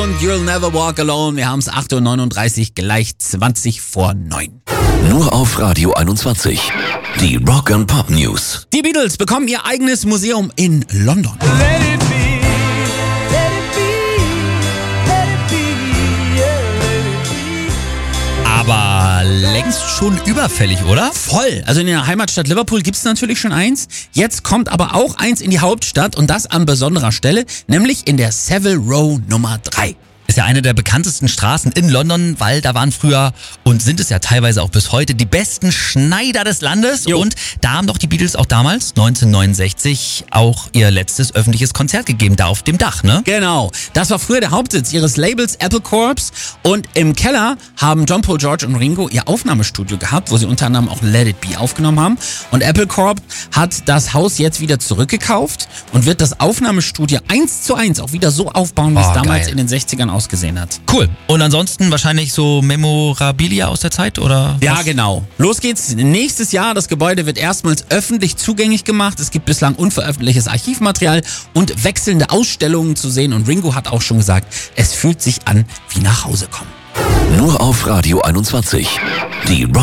und You'll Never Walk Alone. Wir haben es 8.39 Uhr, gleich 20 vor 9. Nur auf Radio 21. Die Rock and Pop News. Die Beatles bekommen ihr eigenes Museum in London. Aber längst schon überfällig, oder? Voll. Also in der Heimatstadt Liverpool gibt es natürlich schon eins. Jetzt kommt aber auch eins in die Hauptstadt und das an besonderer Stelle, nämlich in der Savile Row Nummer 3. Ist ja eine der bekanntesten Straßen in London, weil da waren früher und sind es ja teilweise auch bis heute die besten Schneider des Landes. Jo. Und da haben doch die Beatles auch damals, 1969, auch ihr letztes öffentliches Konzert gegeben, da auf dem Dach, ne? Genau. Das war früher der Hauptsitz ihres Labels Apple Corps und im Keller haben John, Paul, George und Ringo ihr Aufnahmestudio gehabt, wo sie unter anderem auch Let It Be aufgenommen haben. Und Apple Corps hat das Haus jetzt wieder zurückgekauft und wird das Aufnahmestudio 1:1 auch wieder so aufbauen, wie es damals geil. in den 60ern ausgesehen hat. Cool. Und ansonsten wahrscheinlich so Memorabilia aus der Zeit, oder? Ja, was? genau. Los geht's. Nächstes Jahr, das Gebäude wird erstmals öffentlich zugänglich gemacht. Es gibt bislang unveröffentlichtes Archivmaterial und wechselnde Ausstellungen zu sehen. Und Ringo hat auch schon gesagt, es fühlt sich an wie nach Hause kommen. Nur auf Radio 21. Die Rock